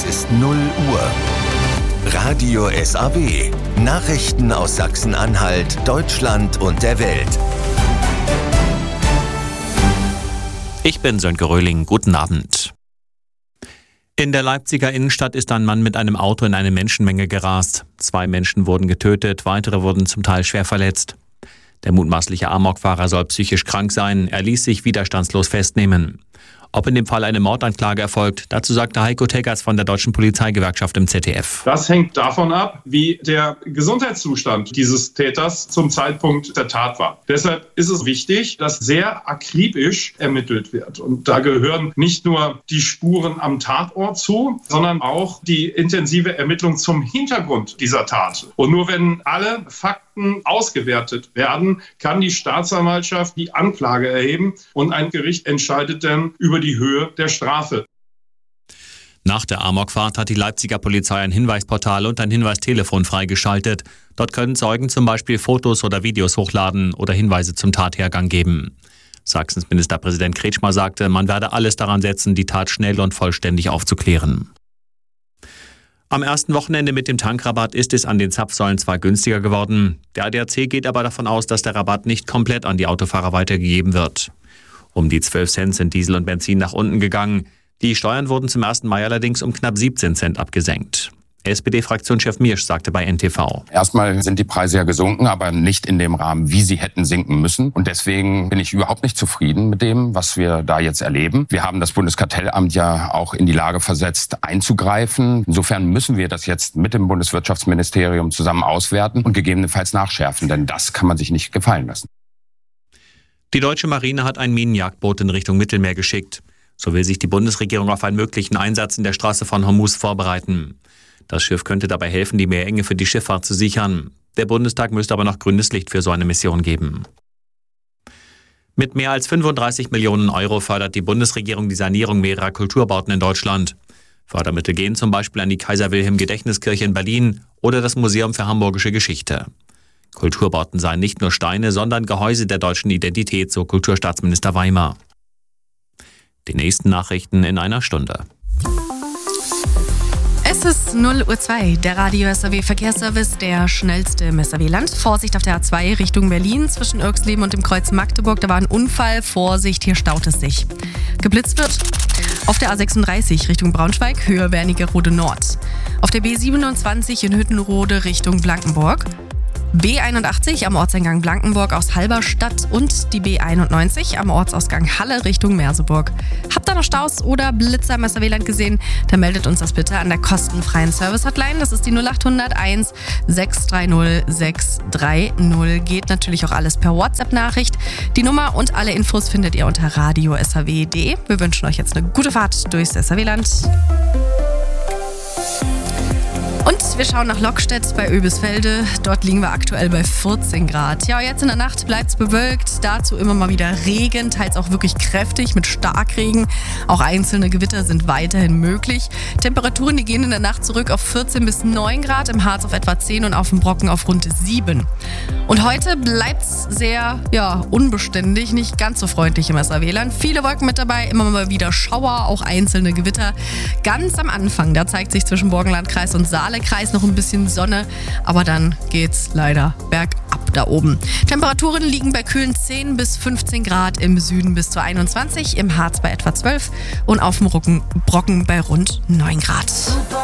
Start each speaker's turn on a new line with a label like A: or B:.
A: ist 0 Uhr. Radio SAW. Nachrichten aus Sachsen-Anhalt, Deutschland und der Welt.
B: Ich bin Sönke Röhling. Guten Abend. In der Leipziger Innenstadt ist ein Mann mit einem Auto in eine Menschenmenge gerast. 2 Menschen wurden getötet, weitere wurden zum Teil schwer verletzt. Der mutmaßliche Amokfahrer soll psychisch krank sein. Er ließ sich widerstandslos festnehmen. Ob in dem Fall eine Mordanklage erfolgt, dazu sagte Heiko Teggerts von der Deutschen Polizeigewerkschaft im ZDF.
C: Das hängt davon ab, wie der Gesundheitszustand dieses Täters zum Zeitpunkt der Tat war. Deshalb ist es wichtig, dass sehr akribisch ermittelt wird. Und da gehören nicht nur die Spuren am Tatort zu, sondern auch die intensive Ermittlung zum Hintergrund dieser Tat. Und nur wenn alle Fakten ausgewertet werden, kann die Staatsanwaltschaft die Anklage erheben und ein Gericht entscheidet dann über die Höhe der Strafe.
B: Nach der Amokfahrt hat die Leipziger Polizei ein Hinweisportal und ein Hinweistelefon freigeschaltet. Dort können Zeugen zum Beispiel Fotos oder Videos hochladen oder Hinweise zum Tathergang geben. Sachsens Ministerpräsident Kretschmer sagte, man werde alles daran setzen, die Tat schnell und vollständig aufzuklären. Am ersten Wochenende mit dem Tankrabatt ist es an den Zapfsäulen zwar günstiger geworden. Der ADAC geht aber davon aus, dass der Rabatt nicht komplett an die Autofahrer weitergegeben wird. Um die 12 Cent sind Diesel und Benzin nach unten gegangen. Die Steuern wurden zum 1. Mai allerdings um knapp 17 Cent abgesenkt. SPD-Fraktionschef Miersch sagte bei NTV.
D: Erstmal sind die Preise ja gesunken, aber nicht in dem Rahmen, wie sie hätten sinken müssen. Und deswegen bin ich überhaupt nicht zufrieden mit dem, was wir da jetzt erleben. Wir haben das Bundeskartellamt ja auch in die Lage versetzt, einzugreifen. Insofern müssen wir das jetzt mit dem Bundeswirtschaftsministerium zusammen auswerten und gegebenenfalls nachschärfen. Denn das kann man sich nicht gefallen lassen.
B: Die deutsche Marine hat ein Minenjagdboot in Richtung Mittelmeer geschickt. So will sich die Bundesregierung auf einen möglichen Einsatz in der Straße von Hormuz vorbereiten. Das Schiff könnte dabei helfen, die Meerenge für die Schifffahrt zu sichern. Der Bundestag müsste aber noch grünes Licht für so eine Mission geben. Mit mehr als 35 Millionen Euro fördert die Bundesregierung die Sanierung mehrerer Kulturbauten in Deutschland. Fördermittel gehen zum Beispiel an die Kaiser-Wilhelm-Gedächtniskirche in Berlin oder das Museum für Hamburgische Geschichte. Kulturbauten seien nicht nur Steine, sondern Gehäuse der deutschen Identität, so Kulturstaatsminister Weimar. Die nächsten Nachrichten in einer Stunde.
E: Es ist 0:02 Uhr, der Radio SAW Verkehrsservice, der schnellste im SAW-Land. Vorsicht auf der A2 Richtung Berlin zwischen Irxleben und dem Kreuz Magdeburg. Da war ein Unfall. Vorsicht, hier staut es sich. Geblitzt wird auf der A36 Richtung Braunschweig, Höhe Wernigerode Nord. Auf der B27 in Hüttenrode Richtung Blankenburg. B81 am Ortseingang Blankenburg aus Halberstadt und die B91 am Ortsausgang Halle Richtung Merseburg. Habt ihr noch Staus oder Blitzer im SAW-Land gesehen? Dann meldet uns das bitte an der kostenfreien Service-Hotline. Das ist die 0801 630 630. Geht natürlich auch alles per WhatsApp-Nachricht. Die Nummer und alle Infos findet ihr unter radio-saw.de. Wir wünschen euch jetzt eine gute Fahrt durchs SAW-Land. Und wir schauen nach Lockstedt bei Oebisfelde. Dort liegen wir aktuell bei 14 Grad. Ja, jetzt in der Nacht bleibt es bewölkt. Dazu immer mal wieder Regen, teils auch wirklich kräftig mit Starkregen. Auch einzelne Gewitter sind weiterhin möglich. Temperaturen, die gehen in der Nacht zurück auf 14 bis 9 Grad. Im Harz auf etwa 10 und auf dem Brocken auf rund 7. Und heute bleibt es sehr unbeständig, nicht ganz so freundlich im SAW-Land. Viele Wolken mit dabei, immer mal wieder Schauer, auch einzelne Gewitter. Ganz am Anfang, da zeigt sich zwischen Burgenlandkreis und Saalekreis noch ein bisschen Sonne, aber dann geht's leider bergab da oben. Temperaturen liegen bei kühlen 10 bis 15 Grad, im Süden bis zu 21, im Harz bei etwa 12 und auf dem Brocken bei rund 9 Grad.